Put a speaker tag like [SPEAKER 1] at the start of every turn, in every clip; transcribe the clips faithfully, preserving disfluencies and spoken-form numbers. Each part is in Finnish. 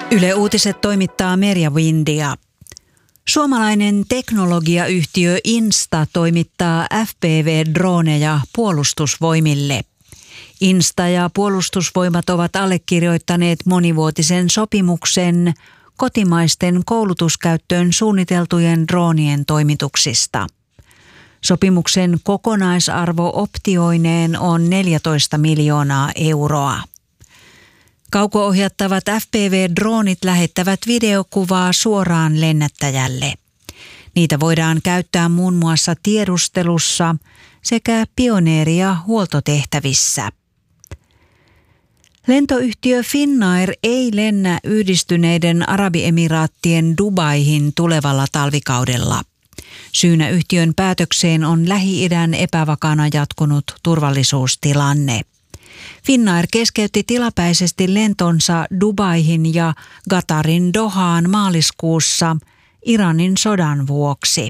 [SPEAKER 1] Yle Uutiset toimittaa Merja Windia. Suomalainen teknologiayhtiö Insta toimittaa F P V-drooneja puolustusvoimille. Insta ja puolustusvoimat ovat allekirjoittaneet monivuotisen sopimuksen kotimaisten koulutuskäyttöön suunniteltujen droonien toimituksista. Sopimuksen kokonaisarvo optioineen on neljätoista miljoonaa euroa. Kauko-ohjattavat F P V-droonit lähettävät videokuvaa suoraan lennättäjälle. Niitä voidaan käyttää muun muassa tiedustelussa sekä pioneeri- ja huoltotehtävissä. Lentoyhtiö Finnair ei lennä Yhdistyneiden Arabiemiraattien Dubaihin tulevalla talvikaudella. Syynä yhtiön päätökseen on Lähi-idän epävakaana jatkunut turvallisuustilanne. Finnair keskeytti tilapäisesti lentonsa Dubaihin ja Qatarin Dohaan maaliskuussa Iranin sodan vuoksi.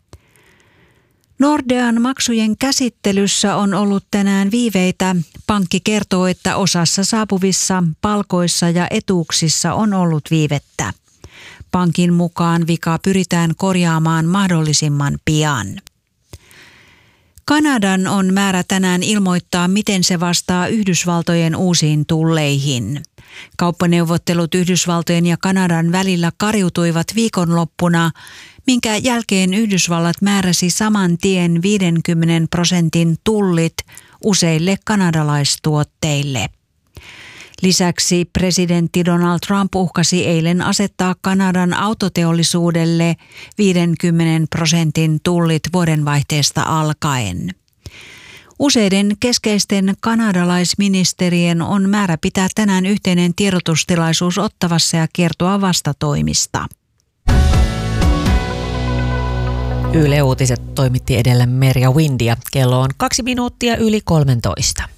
[SPEAKER 1] Nordean maksujen käsittelyssä on ollut tänään viiveitä. Pankki kertoo, että osassa saapuvissa palkoissa ja etuuksissa on ollut viivettä. Pankin mukaan vika pyritään korjaamaan mahdollisimman pian. Kanadan on määrä tänään ilmoittaa, miten se vastaa Yhdysvaltojen uusiin tulleihin. Kauppaneuvottelut Yhdysvaltojen ja Kanadan välillä kariutuivat viikonloppuna, minkä jälkeen Yhdysvallat määräsi saman tien viidenkymmenen prosentin tullit useille kanadalaistuotteille. Lisäksi presidentti Donald Trump uhkasi eilen asettaa Kanadan autoteollisuudelle viidenkymmenen prosentin tullit vuodenvaihteesta alkaen. Useiden keskeisten kanadalaisministerien on määrä pitää tänään yhteinen tiedotustilaisuus Ottawassa ja kertoa vastatoimista.
[SPEAKER 2] Yle Uutiset toimitti edellä Merja Windia. Kello on kaksi minuuttia yli kolmentoista.